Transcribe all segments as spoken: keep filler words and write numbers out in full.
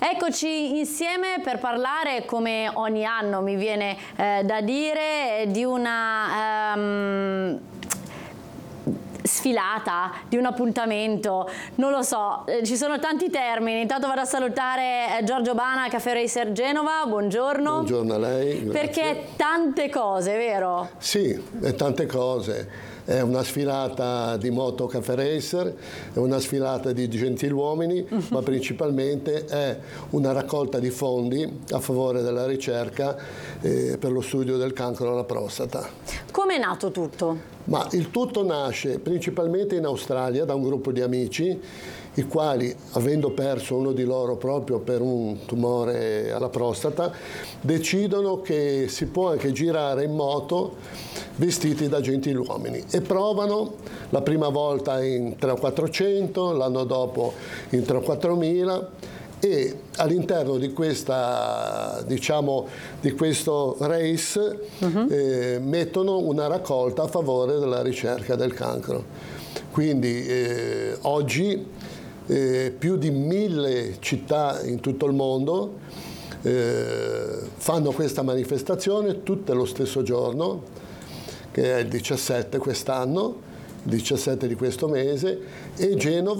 Eccoci insieme per parlare, come ogni anno mi viene eh, da dire, di una um, sfilata, di un appuntamento, non lo so, eh, ci sono tanti termini. Intanto vado a salutare eh, Giorgio Bana, Caffè Racer Genova, buongiorno. Buongiorno a lei. Grazie. Perché tante cose, vero? Sì, è tante cose. È una sfilata di moto Caffè Racer, è una sfilata di gentiluomini, ma principalmente è una raccolta di fondi a favore della ricerca eh, per lo studio del cancro alla prostata. Come è nato tutto? Ma il tutto nasce principalmente in Australia da un gruppo di amici, i quali, avendo perso uno di loro proprio per un tumore alla prostata, decidono che si può anche girare in moto vestiti da gentiluomini e provano la prima volta in tre o quattrocento, l'anno dopo in tre o quattromila, e all'interno di questa, diciamo, di questo race uh-huh. eh, mettono una raccolta a favore della ricerca del cancro. Quindi eh, oggi eh, più di mille città in tutto il mondo eh, fanno questa manifestazione tutte lo stesso giorno, che è il diciassette quest'anno, diciassette di questo mese, e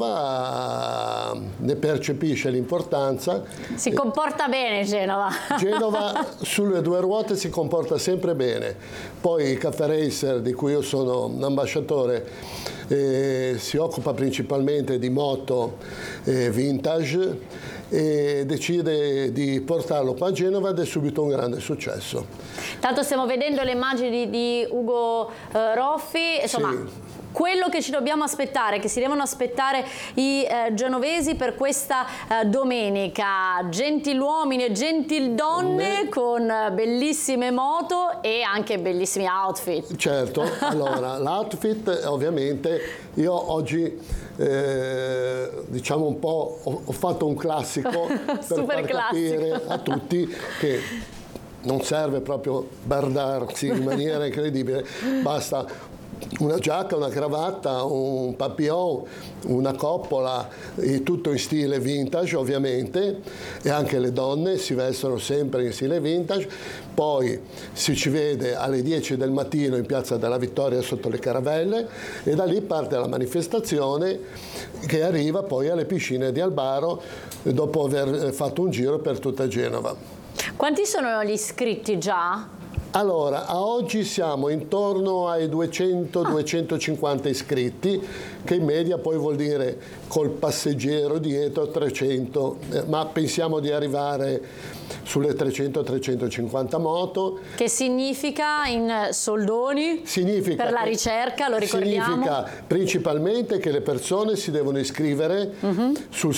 Genova ne percepisce l'importanza. Si comporta bene Genova. Genova sulle due ruote si comporta sempre bene. Poi il Caffè Racer, di cui io sono un ambasciatore, eh, si occupa principalmente di moto eh, vintage e decide di portarlo qua a Genova ed è subito un grande successo. Tanto stiamo vedendo le immagini di Ugo eh, Roffi, insomma. Sì. Quello che ci dobbiamo aspettare, che si devono aspettare i eh, genovesi per questa eh, domenica, gentiluomini e gentildonne Me... con bellissime moto e anche bellissimi outfit. Certo, allora l'outfit ovviamente io oggi eh, diciamo un po' ho, ho fatto un classico per Super far classico. capire a tutti che non serve proprio bardarsi in maniera incredibile, basta una giacca, una cravatta, un papillon, una coppola, tutto in stile vintage ovviamente, e anche le donne si vestono sempre in stile vintage. Poi si ci vede alle dieci del mattino in Piazza della Vittoria sotto le caravelle e da lì parte la manifestazione che arriva poi alle piscine di Albaro dopo aver fatto un giro per tutta Genova. Quanti sono gli iscritti già? Allora, a oggi siamo intorno ai duecento duecentocinquanta iscritti, che in media poi vuol dire col passeggero dietro trecento, eh, ma pensiamo di arrivare sulle trecento trecentocinquanta moto. Che significa in soldoni? Significa per la ricerca, lo ricordiamo? Significa principalmente che le persone si devono iscrivere uh-huh. sul